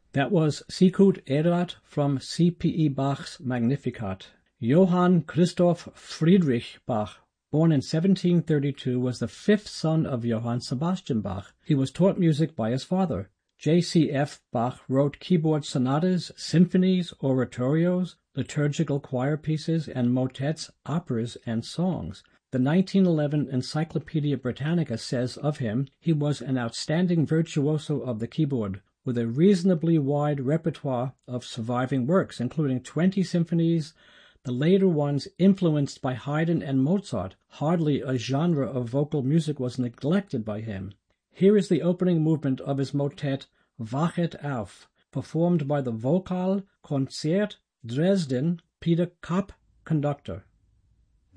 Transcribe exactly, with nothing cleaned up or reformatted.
That was Sicut Erat from C P E Bach's Magnificat. Johann Christoph Friedrich Bach, born in seventeen thirty-two, was the fifth son of Johann Sebastian Bach. He was taught music by his father. J C F Bach wrote keyboard sonatas, symphonies, oratorios, liturgical choir pieces, and motets, operas, and songs. The nineteen eleven Encyclopaedia Britannica says of him, he was an outstanding virtuoso of the keyboard, with a reasonably wide repertoire of surviving works, including twenty symphonies, the later ones influenced by Haydn and Mozart. Hardly a genre of vocal music was neglected by him. Here is the opening movement of his motet Wachet auf, performed by the Vokal Konzert Dresden Peter Kapp conductor.